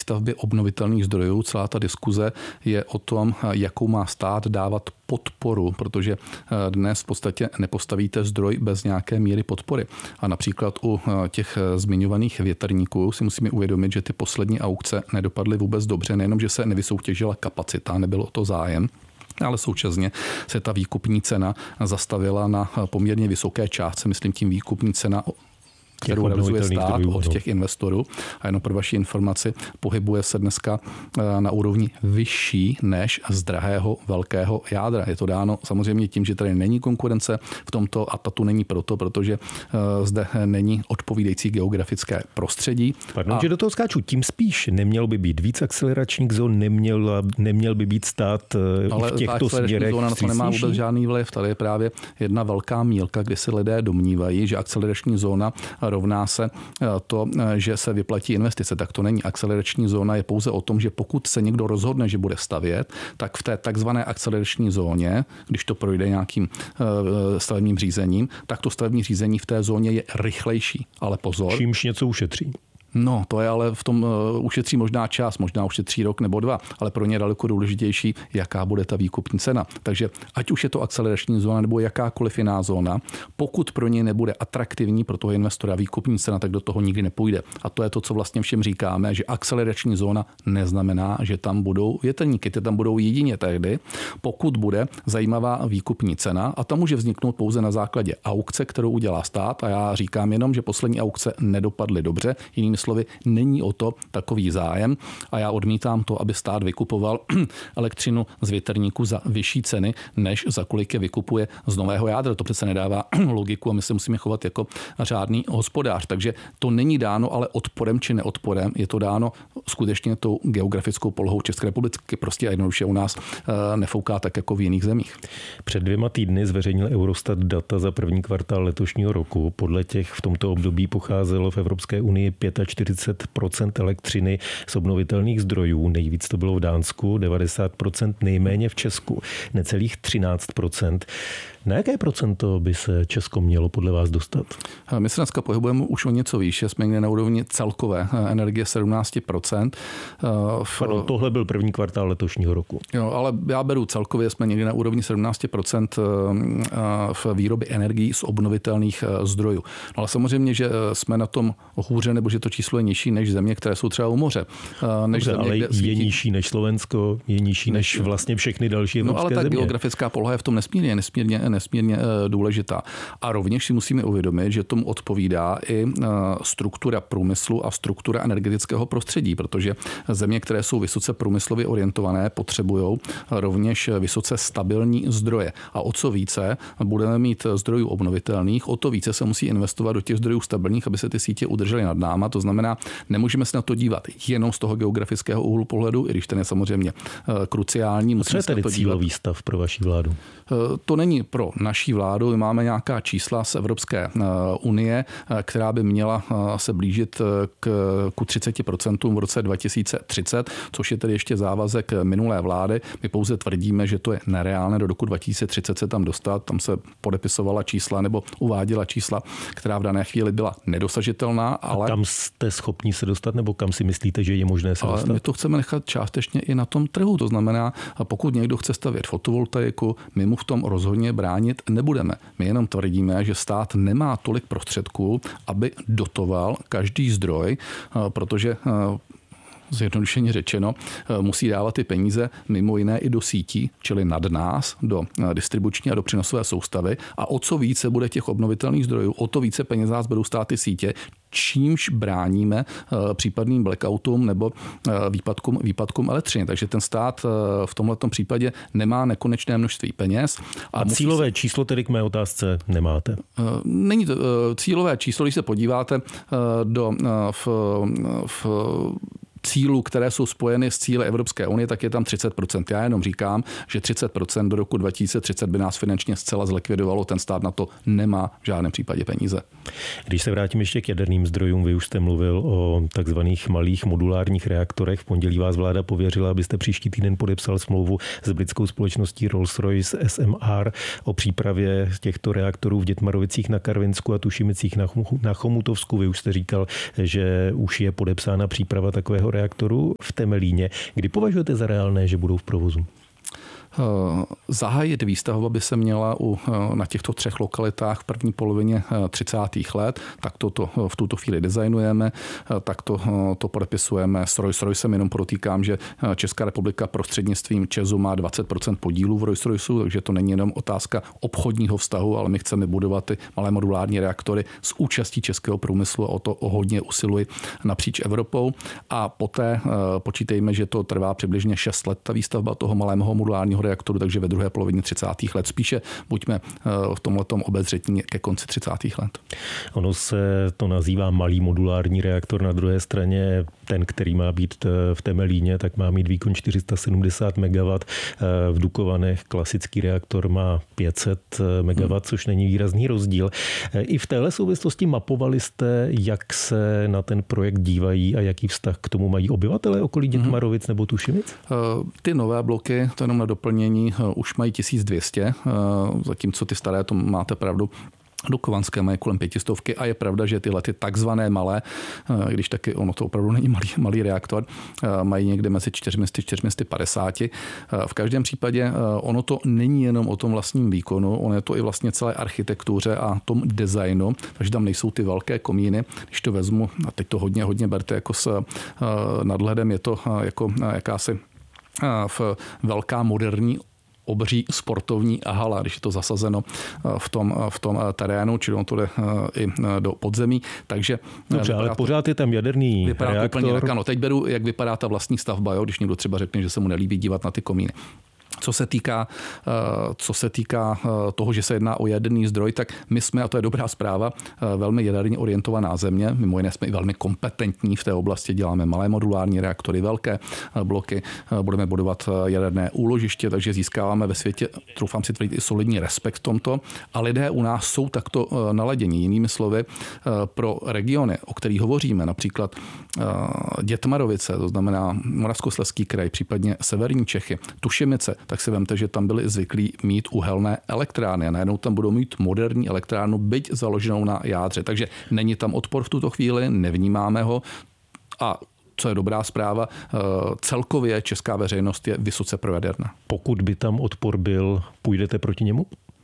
výstavby obnovitelných zdrojů. Celá ta diskuze je o tom, jakou má stát dávat podporu, protože dnes v podstatě nepostavíte zdroj bez nějaké míry podpory. A například u těch zmiňovaných větrníků si musíme uvědomit, že ty poslední aukce nedopadly vůbec dobře, nejenom, že se nevysoutěžila kapacita, nebylo to zájem, ale současně se ta výkupní cena zastavila na poměrně vysoké částce, myslím tím výkupní cena, kterou realizuje stát od těch investorů. A jenom pro vaši informaci, pohybuje se dneska na úrovni vyšší než z drahého velkého jádra. Je to dáno samozřejmě tím, že tady není konkurence v tomto a ta tu není protože zde není odpovídající geografické prostředí. Pardon, že do toho skáču. Tím spíš neměl by být víc akceleračních zón, neměl by být stát v těchto směrech. Ale to nemá vůbec žádný vliv. Tady je právě jedna velká mýlka, kdy si lidé domnívají, že akcelerační zóna rovná se to, že se vyplatí investice. Tak to není. Akcelerační zóna je pouze o tom, že pokud se někdo rozhodne, že bude stavět, tak v té takzvané akcelerační zóně, když to projde nějakým stavebním řízením, tak to stavební řízení v té zóně je rychlejší. Ale pozor. Čímž něco ušetří. No, to je ale v tom ušetří možná čas, možná ušetří rok nebo 2, ale pro ně je daleko důležitější, jaká bude ta výkupní cena. Takže ať už je to akcelerační zóna nebo jakákoliv jiná zóna, pokud pro ně nebude atraktivní pro toho investora výkupní cena, tak do toho nikdy nepůjde. A to je to, co vlastně všem říkáme, že akcelerační zóna neznamená, že tam budou větrníky, ty tam budou jedině tehdy, pokud bude zajímavá výkupní cena a ta může vzniknout pouze na základě aukce, kterou udělá stát a já říkám jenom, že poslední aukce nedopadly dobře, jinými slovy, není o to takový zájem a já odmítám to, aby stát vykupoval elektřinu z větrníku za vyšší ceny, než za kolik je vykupuje z nového jádra. To přece nedává logiku a my se musíme chovat jako řádný hospodář. Takže to není dáno ale odporem či neodporem, je to dáno skutečně tou geografickou polohou České republiky. Prostě jednoduše u nás nefouká tak jako v jiných zemích. Před 2 týdny zveřejnil Eurostat data za první kvartál letošního roku. Podle těch v tomto období pocházelo v Evropské unii 45% elektřiny z obnovitelných zdrojů. Nejvíc to bylo v Dánsku, 90%, nejméně v Česku, necelých 13%. Na jaké procento by se Česko mělo podle vás dostat? My se dneska pohybujeme už o něco výše, jsme někde na úrovni celkové energie 17%. Pardon, tohle byl první kvartál letošního roku. Jo, ale já beru celkově, jsme někde na úrovni 17% v výrobě energií z obnovitelných zdrojů. No ale samozřejmě, že jsme na tom hůře, nebo že to číslo je nižší než země, které jsou třeba u moře. Než země, ale je nižší než Slovensko, je nižší než vlastně všechny další evropské země. No ale ta geografická poloha je v tom nesmírně důležitá. A rovněž si musíme uvědomit, že tomu odpovídá i struktura průmyslu a struktura energetického prostředí, protože země, které jsou vysoce průmyslově orientované, potřebují rovněž vysoce stabilní zdroje. A o co více budeme mít zdrojů obnovitelných, o to více se musí investovat do těch zdrojů stabilních, aby se ty sítě udržely nad náma. To znamená, nemůžeme se na to dívat jenom z toho geografického úhlu pohledu, i když ten je samozřejmě kruciální. Co je tedy cílový stav pro vaši vládu? To není pro naší vládu. My máme nějaká čísla z Evropské unie, která by měla se blížit ku 30% v roce 2030, což je tedy ještě závazek minulé vlády. My pouze tvrdíme, že to je nereálné do roku 2030 se tam dostat. Tam se podepisovala čísla nebo uváděla čísla, která v dané chvíli byla nedosažitelná. Ale... A kam jste schopni se dostat, nebo kam si myslíte, že je možné se dostat? My to chceme nechat částečně i na tom trhu. To znamená, pokud někdo chce stavět fotovoltaiku, my mu v tom rozhodně bránit nebudeme. My jenom tvrdíme, že stát nemá tolik prostředků, aby dotoval každý zdroj, protože zjednodušeně řečeno, musí dávat ty peníze mimo jiné i do sítí, čili nad nás, do distribuční a do přenosové soustavy. A o co více bude těch obnovitelných zdrojů, o to více peněz nás budou stát ty sítě, čímž bráníme případným blackoutům nebo výpadkům elektřiny. Takže ten stát v tomhletom případě nemá nekonečné množství peněz. A cílové číslo tedy k mé otázce nemáte? Není to cílové číslo, když se podíváte v cílů, které jsou spojeny s cíli Evropské unie, tak je tam 30%. Já jenom říkám, že 30% do roku 2030 by nás finančně zcela zlikvidovalo. Ten stát na to nemá v žádném případě peníze. Když se vrátím ještě k jaderným zdrojům, vy už jste mluvil o takzvaných malých modulárních reaktorech. V pondělí vás vláda pověřila, abyste příští týden podepsal smlouvu s britskou společností Rolls-Royce SMR o přípravě těchto reaktorů v Dětmarovicích na Karvinsku a Tušimicích na Chomutovsku. Vy už jste říkal, že už je podepsána příprava takového jaderného reaktoru v Temelíně. Kdy považujete za reálné, že budou v provozu? Zahájit výstavba by se měla na těchto 3 lokalitách v první polovině 30. let, tak to v tuto chvíli designujeme, tak to podepisujeme s Rolls-Roycem, jenom podotýkám, že Česká republika prostřednictvím ČEZu má 20% podílů v Rolls-Roycu, takže to není jenom otázka obchodního vztahu, ale my chceme budovat ty malé modulární reaktory s účastí českého průmyslu a o to hodně usiluji napříč Evropou. A poté počítejme, že to trvá přibližně 6 let, ta výstavba toho malého modulárního reaktoru, takže ve druhé polovině 30. let. Spíše buďme v tomhletom obezřetní ke konci 30. let. Ono se to nazývá malý modulární reaktor, na druhé straně ten, který má být v Temelíně, tak má mít výkon 470 MW. V Dukovanech klasický reaktor má 500 MW, což není výrazný rozdíl. I v téhle souvislosti mapovali jste, jak se na ten projekt dívají a jaký vztah k tomu mají obyvatelé okolí Dětmarovic nebo Tušimic? Ty nové bloky, to jenom na doplnění, už mají 1200, zatímco ty staré, to máte pravdu, Dukovanské mají kolem 500 a je pravda, že tyhle ty takzvané malé, když taky ono to opravdu není malý reaktor, mají někde mezi 400 a 450. V každém případě ono to není jenom o tom vlastním výkonu, ono je to i vlastně celé architektuře a tom designu, takže tam nejsou ty velké komíny. Když to vezmu, a teď to hodně berte jako s nadhledem, je to jako jakási velká moderní obří sportovní hala, když je to zasazeno v tom terénu, čili on to jde i do podzemí. Takže dobře, ale pořád je tam jaderný reaktor. Úplně tak, ano. Teď beru, jak vypadá ta vlastní stavba, jo? Když někdo třeba řekne, že se mu nelíbí dívat na ty komíny. Co se týká toho, že se jedná o jaderný zdroj, tak my jsme, a to je dobrá zpráva, velmi jaderně orientovaná země. Mimo jiné jsme i velmi kompetentní v té oblasti. Děláme malé modulární reaktory, velké bloky, budeme budovat jaderné úložiště, takže získáváme ve světě, troufám si tvrdit, i solidní respekt v tomto. A lidé u nás jsou takto naladěni. Jinými slovy, pro regiony, o kterých hovoříme, například Dětmarovice, to znamená Moravskoslezský kraj, případně severní Čechy, Tušimice, tak si vemte, že tam byli zvyklí mít uhelné elektrárny a najednou tam budou mít moderní elektrárnu, byť založenou na jádře. Takže není tam odpor v tuto chvíli, nevnímáme ho a co je dobrá zpráva, celkově česká veřejnost je vysoce projaderná. Pokud by tam odpor byl, půjdete proti němu?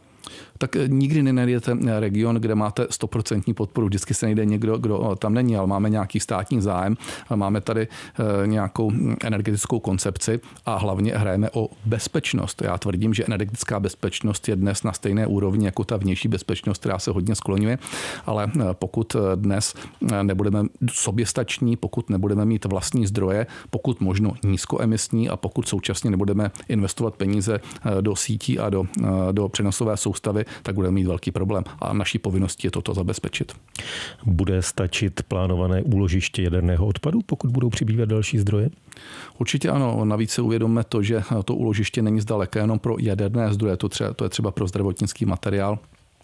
Tak nikdy nenajdete region, kde máte 100% podporu. Vždycky se najde někdo, kdo tam není, ale máme nějaký státní zájem, máme tady nějakou energetickou koncepci a hlavně hrajeme o bezpečnost. Já tvrdím, že energetická bezpečnost je dnes na stejné úrovni jako ta vnější bezpečnost, která se hodně skloňuje, ale pokud dnes nebudeme soběstační, pokud nebudeme mít vlastní zdroje, pokud možno nízkoemisní a pokud současně nebudeme investovat peníze do sítí a do přenosové soustavy, tak budeme mít velký problém a naší povinností je toto zabezpečit. Bude stačit plánované úložiště jaderného odpadu, pokud budou přibývat další zdroje? Určitě ano. Navíc si uvědomme to, že to úložiště není zdaleka jenom pro jaderné zdroje, to je třeba pro zdravotnický materiál.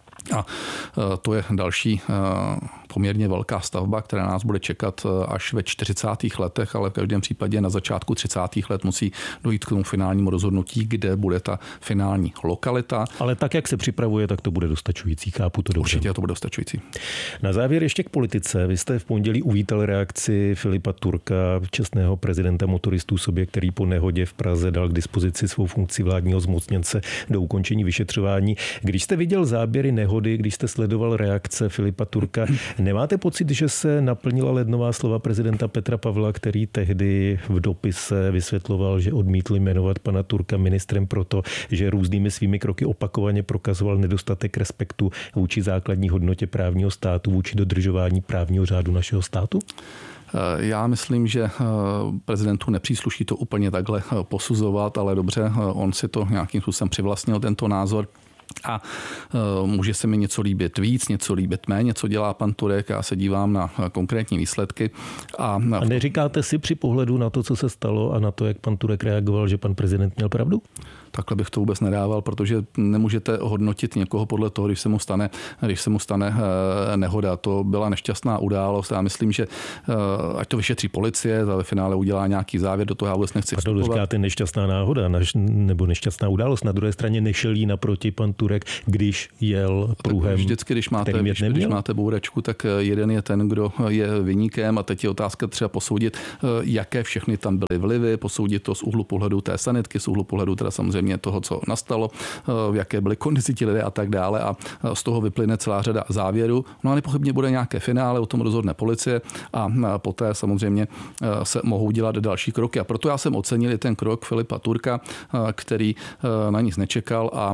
A to je další poměrně velká stavba, která nás bude čekat až ve 40. letech, ale v každém případě na začátku 30. let musí dojít k tomu finálnímu rozhodnutí, kde bude ta finální lokalita. Ale tak, jak se připravuje, tak to bude dostačující, chápu to dobře. Určitě to bude dostačující. Na závěr ještě k politice. Vy jste v pondělí uvítal reakci Filipa Turka, čestného prezidenta motoristů sobě, který po nehodě v Praze dal k dispozici svou funkci vládního zmocněnce do ukončení vyšetřování. Když jste viděl záběry nehody, když jste sledoval reakce Filipa Turka, nemáte pocit, že se naplnila lednová slova prezidenta Petra Pavla, který tehdy v dopise vysvětloval, že odmítl jmenovat pana Turka ministrem proto, že různými svými kroky opakovaně prokazoval nedostatek respektu vůči základní hodnotě právního státu, vůči dodržování právního řádu našeho státu? Já myslím, že prezidentu nepřísluší to úplně takhle posuzovat, ale dobře, on si to nějakým způsobem přivlastnil, tento názor. A může se mi něco líbit víc, něco líbit méně, co dělá pan Turek. Já se dívám na konkrétní výsledky. A neříkáte si při pohledu na to, co se stalo a na to, jak pan Turek reagoval, že pan prezident měl pravdu? Takhle bych to vůbec nedával, protože nemůžete hodnotit někoho podle toho, když se mu stane nehoda. To byla nešťastná událost. Já myslím, že ať to vyšetří policie, ta ve finále udělá nějaký závěr, do toho já vůbec nechci vstupovat. Říkáte nešťastná náhoda nebo nešťastná událost. Na druhé straně nešel jí naproti pan Turek, když jel pruhem, vždycky, když máte bouračku, tak jeden je ten, kdo je viníkem a teď je otázka třeba posoudit, jaké všechny tam byly vlivy, posoudit to z úhlu pohledu té sanitky, z úhlu pohledu teda samozřejmě toho, co nastalo, v jaké byly kondici ti lidé a tak dále a z toho vyplyne celá řada závěrů. No a nepochybně bude nějaké finále, o tom rozhodne policie a poté samozřejmě se mohou dělat další kroky. A proto já jsem ocenil ten krok Filipa Turka, který na nic nečekal a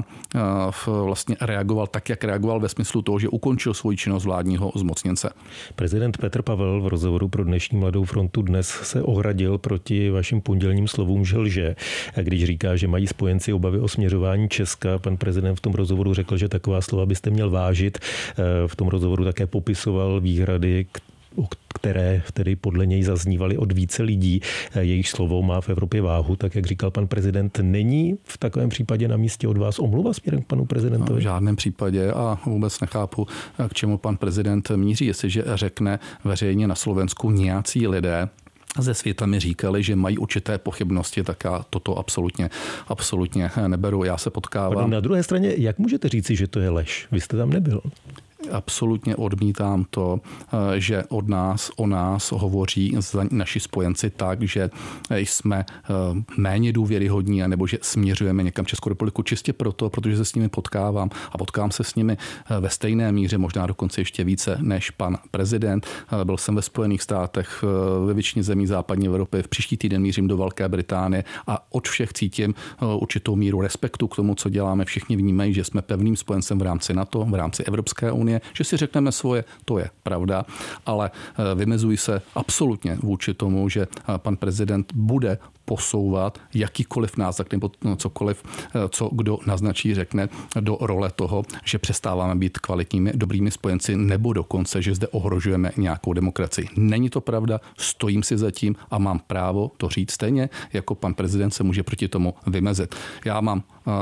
vlastně reagoval tak, jak reagoval ve smyslu toho, že ukončil svoji činnost vládního zmocněnce. Prezident Petr Pavel v rozhovoru pro dnešní Mladou frontu dnes se ohradil proti vašim pondělním slovům, že lže. Když říká, že mají spojenci obavy o směřování Česka, pan prezident v tom rozhovoru řekl, že taková slova byste měl vážit. V tom rozhovoru také popisoval výhrady, které tedy podle něj zaznívaly od více lidí. Jejich slovo má v Evropě váhu, tak jak říkal pan prezident. Není v takovém případě na místě od vás omluva směrem k panu prezidentovi? V žádném případě a vůbec nechápu, k čemu pan prezident míří. Jestliže řekne veřejně na Slovensku nějací lidé ze světa mi říkali, že mají určité pochybnosti, tak já toto absolutně neberu. Já se potkávám. Na druhé straně, jak můžete říci, že to je lež? Vy jste tam nebyl. Absolutně odmítám to, že o nás hovoří naši spojenci tak, že jsme méně důvěryhodní, nebo že směřujeme někam Českou republiku čistě proto, protože se s nimi potkávám a potkám se s nimi ve stejné míře, možná dokonce ještě více než pan prezident. Byl jsem ve Spojených státech, ve většině zemí západní Evropy, v příští týden mířím do Velké Británie a od všech cítím určitou míru respektu k tomu, co děláme. Všichni vnímají, že jsme pevným spojencem v rámci NATO, v rámci Evropské unie, že si řekneme svoje, to je pravda, ale vymezují se absolutně vůči tomu, že pan prezident bude posouvat jakýkoliv náznak nebo cokoliv, co kdo naznačí, řekne do role toho, že přestáváme být kvalitními, dobrými spojenci nebo dokonce, že zde ohrožujeme nějakou demokracii. Není to pravda, stojím si za tím a mám právo to říct stejně, jako pan prezident se může proti tomu vymezit. Já mám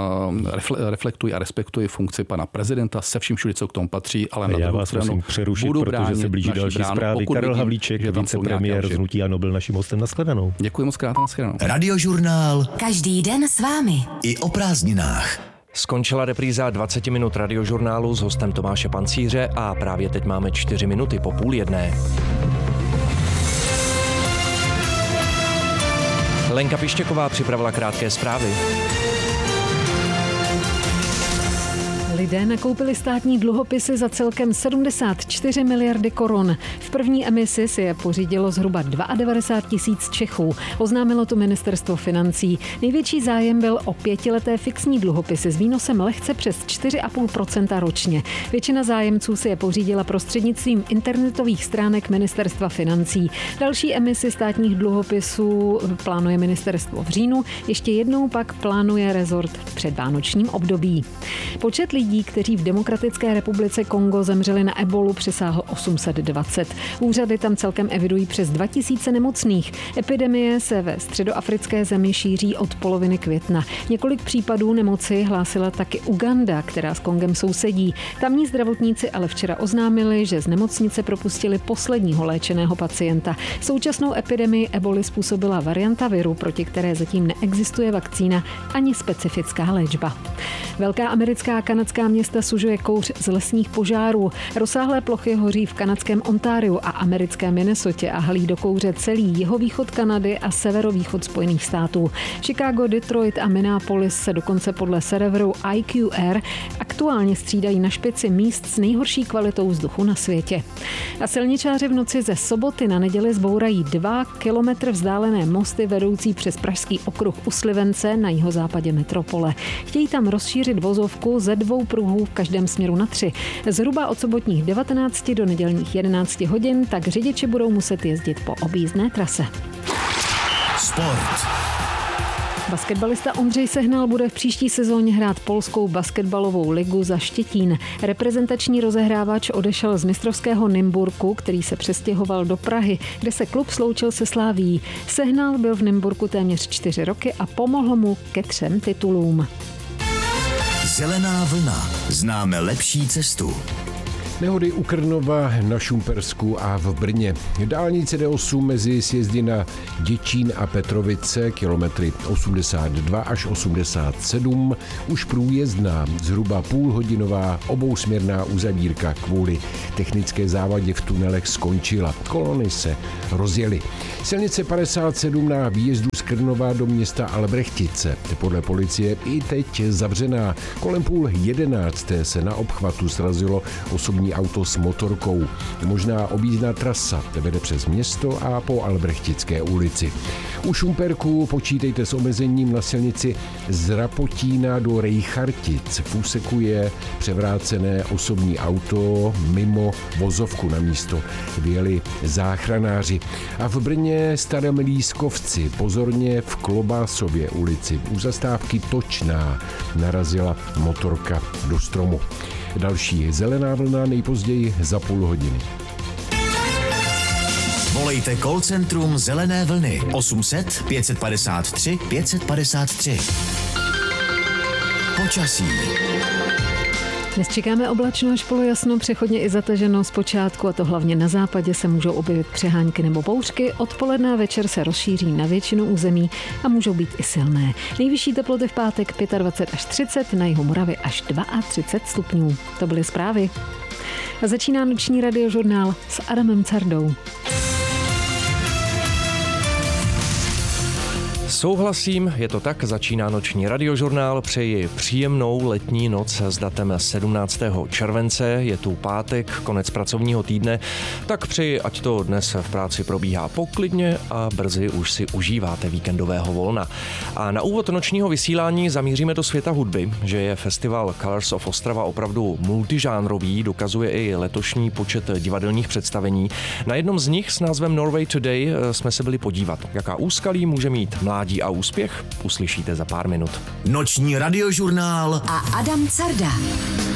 reflektuji a respektuji funkci pana prezidenta se vším všude, co k tomu patří, ale na druhou stranu přerušit, protože se blíží další zprávy. Karel Havlíček, vicepremiér z hnutí ANO, byl naším hostem. Nashledanou. Děkuji moc krát, nashledanou. Radiožurnál. Každý den s vámi. I o prázdninách. Skončila repríza 20 minut radiožurnálu s hostem Tomáše Pancíře a právě teď máme 4 minuty po 12:30. Lenka Pištěková připravila krátké zprávy. Lidé nakoupili státní dluhopisy za celkem 74 miliardy korun. V první emisi si je pořídilo zhruba 92 000 Čechů. Oznámilo to ministerstvo financí. Největší zájem byl o 5leté fixní dluhopisy s výnosem lehce přes 4,5% ročně. Většina zájemců si je pořídila prostřednictvím internetových stránek ministerstva financí. Další emisi státních dluhopisů plánuje ministerstvo v říjnu, ještě jednou pak plánuje rezort v předvánočním období. Počet lidí, kteří v Demokratické republice Kongo zemřeli na ebolu, přesáhl 820. Úřady tam celkem evidují přes 2000 nemocných. Epidemie se ve středoafrické zemi šíří od poloviny května. Několik případů nemoci hlásila taky Uganda, která s Kongem sousedí. Tamní zdravotníci ale včera oznámili, že z nemocnice propustili posledního léčeného pacienta. Současnou epidemii eboli způsobila varianta viru, proti které zatím neexistuje vakcína ani specifická léčba. Velká americká a kanadská města sužuje kouř z lesních požárů. Rozsáhlé plochy hoří v kanadském Ontariu a americkém Minnesotě a halí do kouře celý jihovýchod Kanady a severovýchod Spojených států. Chicago, Detroit a Minneapolis se dokonce podle serveru IQR aktuálně střídají na špici míst s nejhorší kvalitou vzduchu na světě. A silničáři v noci ze soboty na neděli zbourají 2 kilometry vzdálené mosty vedoucí přes Pražský okruh u Slivence na jihozápadě metropole. Chtějí tam rozšířit vozovku ze 2 pruhů v každém směru na 3. Zhruba od sobotních 19 do nedělních 11 hodin, tak řidiči budou muset jezdit po objízdné trase. Sport. Basketbalista Ondřej Sehnal bude v příští sezóně hrát polskou basketbalovou ligu za Štětín. Reprezentační rozehrávač odešel z mistrovského Nymburku, který se přestěhoval do Prahy, kde se klub sloučil se Slavií. Sehnal byl v Nymburku téměř 4 roky a pomohl mu ke 3 titulům. Zelená vlna. Známe lepší cestu. Nehody u Krnova, na Šumpersku a v Brně. Dálnice D8 mezi sjezdy na Děčín a Petrovice, kilometry 82 až 87, už průjezdná, zhruba půlhodinová obousměrná uzavírka kvůli technické závadě v tunelech skončila. Kolony se rozjely. Silnice 57 na výjezdu z Krnova do města Albrechtice. Podle policie i teď zavřená. Kolem 10:30 se na obchvatu srazilo osobní auto s motorkou. Možná objízdná trasa vede přes město a po Albrechtické ulici. U Šumperku počítejte s omezením na silnici z Rapotína do Rejchartic. V úseku je převrácené osobní auto, mimo vozovku na místo vyjeli záchranáři. A v Brně Starém Lískovci pozorně v Klobásově ulici u zastávky Točná narazila motorka do stromu. Další zelená vlna nejpozději za půl hodiny. Volejte call centrum Zelené vlny 800 553 553. Počasí. Dnes čekáme oblačno až polojasno, přechodně i zataženo zpočátku, a to hlavně na západě se můžou objevit přehánky nebo bouřky. Odpoledne a večer se rozšíří na většinu území a můžou být i silné. Nejvyšší teploty v pátek 25 až 30, na jihu Moravy až 32 stupňů. To byly zprávy. A začíná noční radiožurnál s Adamem Cardou. Souhlasím, je to tak, začíná noční radiožurnál, přeji příjemnou letní noc s datem 17. července, je tu pátek, konec pracovního týdne, tak přeji, ať to dnes v práci probíhá poklidně a brzy už si užíváte víkendového volna. A na úvod nočního vysílání zamíříme do světa hudby, že je festival Colors of Ostrava opravdu multižánrový, dokazuje i letošní počet divadelních představení. Na jednom z nich s názvem Norway Today jsme se byli podívat, jaká úskalí může mít mládí a úspěch, uslyšíte za pár minut. Noční radiožurnál a Adam Carda.